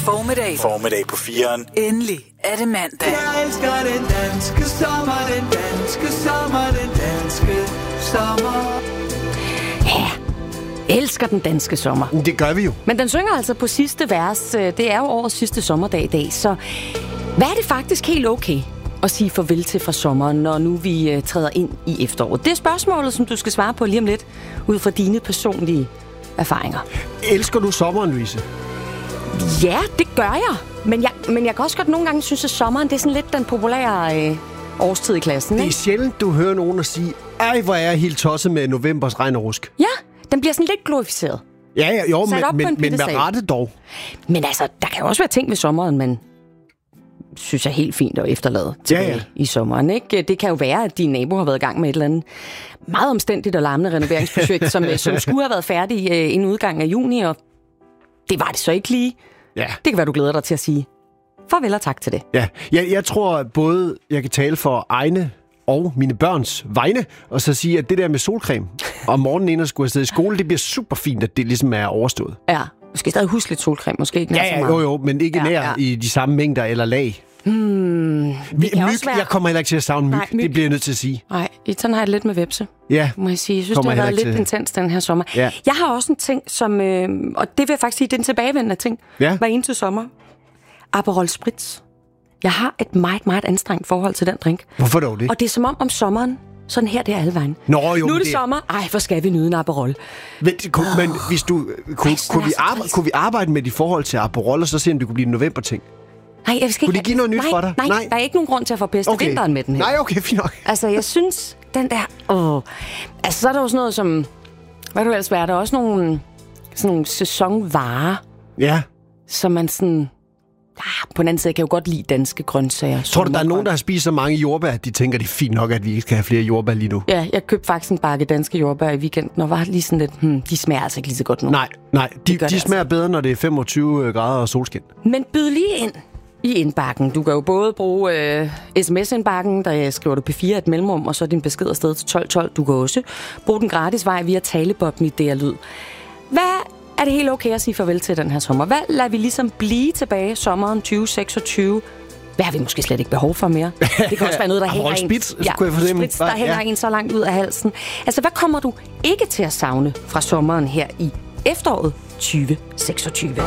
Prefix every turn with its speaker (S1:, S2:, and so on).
S1: Formiddag på 4'eren.
S2: Endelig er det mandag.
S3: Jeg elsker den danske sommer, den danske sommer, den danske sommer.
S4: Ja, elsker den danske sommer.
S5: Det gør vi jo.
S4: Men den synger altså på sidste vers. Det er jo årets sidste sommerdag i dag, så hvad er det faktisk helt okay at sige farvel til fra sommeren, når nu vi træder ind i efteråret? Det er spørgsmålet, som du skal svare på lige om lidt, ud fra dine personlige erfaringer.
S5: Elsker du sommeren, Louise?
S4: Ja, det gør jeg. Men jeg kan også godt nogle gange synes, at sommeren det er sådan lidt den populære årstid i klassen.
S5: Det er
S4: ikke?
S5: sjældent, du hører nogen at sige, ej, hvor er jeg helt tosset med novembers regn og rusk.
S4: Ja, den bliver sådan lidt glorificeret.
S5: Ja, jo,
S4: Sat op på en
S5: men med
S4: piedestal.
S5: rette dog.
S4: Men altså, der kan jo også være ting ved sommeren, man synes er helt fint at efterlade tilbage i sommeren, ikke? Det kan jo være, at din nabo har været i gang med et eller andet meget omstændigt og larmende renoveringsprojekt, som skulle have været færdig inden udgangen af juni, og det var det så ikke lige.
S5: Ja.
S4: Det kan være, du glæder dig til at sige farvel og tak til det.
S5: Ja, jeg tror både, jeg kan tale for egne og mine børns vegne, og så sige, at det der med solcreme om morgenen inden at skulle afsted i skole, det bliver super fint, at det ligesom er overstået.
S4: Ja, måske stadig huske lidt solcreme, måske ikke nær så meget.
S5: Jo, men ikke nær i de samme mængder eller lag. Jeg kommer heller ikke til at savne myg, det bliver jeg nødt til at sige.
S4: Nej, sådan har jeg lidt med vepse, må jeg sige. Jeg synes, det har været lidt intens den her sommer. Ja. Jeg har også en ting, som, og det vil jeg faktisk sige, det er en tilbagevendende ting, hver eneste sommer. Aperol Spritz. Jeg har et meget, meget anstrengt forhold til den drink.
S5: Hvorfor dog det?
S4: Og det er som om sommereren, sådan her, det er alle vejen. Nu er det sommer. Ej, hvor skal vi nyde en Aperol?
S5: Men hvis du... Kunne vi arbejde med dit forhold til Aperol, og så se, om det kunne blive en november-ting?
S4: Nej, jeg skal
S5: kunne det give noget nyt for dig?
S4: Nej, der er ikke nogen grund til at forpeste vinteren med den her.
S5: Nej, okay, fint nok.
S4: Altså, jeg synes, den der... Altså, så er der jo sådan noget som... Hvad kan det ellers være? Der er også sådan nogle sæsonvarer.
S5: Ja.
S4: Som man sådan... på den anden side kan jeg jo godt lide danske grøntsager.
S5: Tror du, der er nogen, der har spist så mange jordbær, at de tænker, det er fint nok, at vi ikke skal have flere jordbær lige nu?
S4: Ja, jeg købte faktisk en bakke danske jordbær i weekenden, og var lige sådan lidt, de smager altså ikke lige så godt nu.
S5: Nej, de smager bedre, når det er 25 grader og solskin.
S4: Men byd lige ind i indbakken. Du kan jo både bruge sms-indbakken, der skriver du P4 et mellemrum, og så din besked afsted til 1212. Du kan også bruge den gratis vej via talebobben i DR Lyd. Hvad er det helt okay at sige farvel til den her sommer? Hvad lader vi ligesom blive tilbage sommeren 2026? Hvad har vi måske slet ikke behov for mere? Det kan også være noget, der hænger spritz, der hænger en så langt ud af halsen. Altså, hvad kommer du ikke til at savne fra sommeren her i efteråret 2026?